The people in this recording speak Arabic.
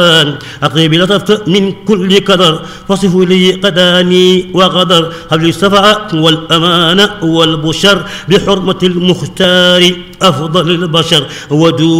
أقرب لطفت من كل كدر فصف لي قداني وغدر هل الصفاء والأمانة والبشر بحرمة المختار أفضل البشر ودون